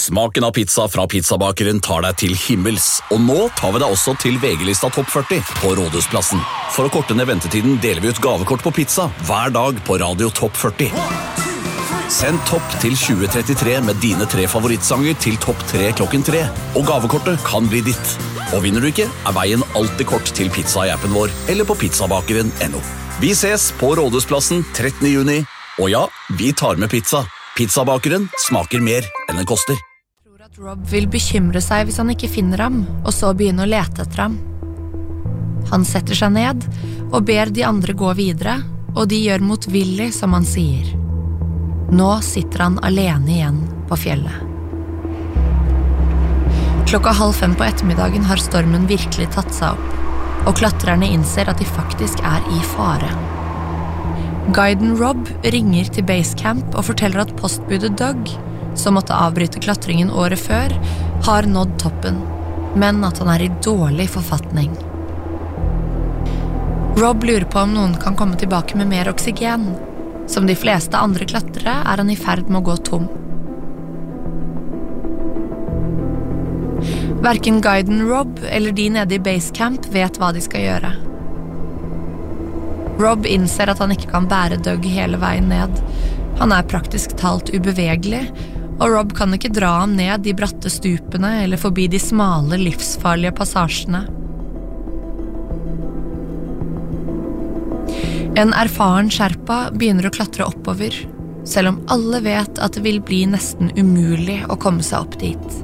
Smaken av pizza fra pizzabakeren tar deg til himmels, og nå tar vi deg også til VG-lista Topp 40 på Rådhusplassen. For å korte ned ventetiden deler vi ut gavekort på pizza hver dag på Radio Topp 40. Send topp til 2033 med dine 3 favorittsanger til topp 3 klokken 3, og gavekortet kan bli ditt. Og vinner du ikke, veien alltid kort til pizza i appen vår, eller på pizzabakeren.no. Vi ses på Rådhusplassen 13. juni, og ja, vi tar med pizza. Pizzabakeren smaker mer enn den koster. Jeg tror at Rob vil bekymre seg hvis han ikke finner ham, og så begynne å lete etter ham. Han setter seg ned og ber de andre gå videre, og de gjør motvillig som han sier. Nå sitter han alene igjen på fjellet. 4:30 på ettermiddagen har stormen virkelig tatt seg opp, og klatrerne innser at de faktisk er i fare. Guiden Rob ringer til Basecamp og forteller at postbudet Doug, som måtte avbryte klatringen året før, har nådd toppen, men at han er i dårlig forfatning. Rob lurer på om noen kan komme tilbake med mer oksygen. Som de fleste andre klatrere er han i ferd med å gå tom. Hverken guiden Rob eller de nede i Basecamp vet hva de skal gjøre. Rob innser at han ikke kan bære Doug hele veien ned. Han er praktisk talt ubevegelig, og Rob kan ikke dra ham ned de bratte stupene eller forbi de smale, livsfarlige passasjene. En erfaren Sherpa begynner å klatre oppover, selv om alle vet at det vil bli nesten umulig å komme seg opp dit.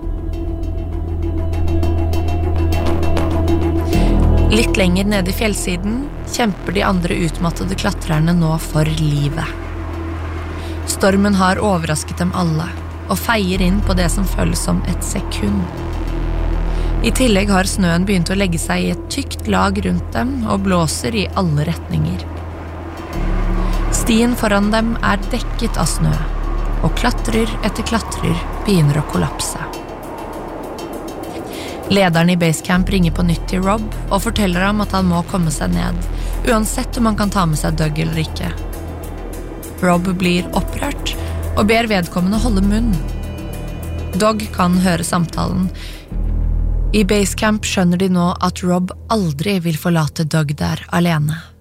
Litt lenger nede i fjellsiden kjemper de andre utmattede klatrerne nå for livet. Stormen har overrasket dem alle, og feier inn på det som føles som et sekund. I tillegg har snøen begynt å legge seg i et tykt lag rundt dem og blåser i alle retninger. Stien foran dem er dekket av snø, og klatrer etter klatrer begynner å kollapse. Lederen i Basecamp ringer på nytt til Rob og forteller ham at han må komme seg ned, uansett om han kan ta med seg Doug eller ikke. Rob blir opprørt og ber vedkommende holde munn. Doug kan høre samtalen. I Basecamp skjønner de nå at Rob aldri vil forlate Doug der alene.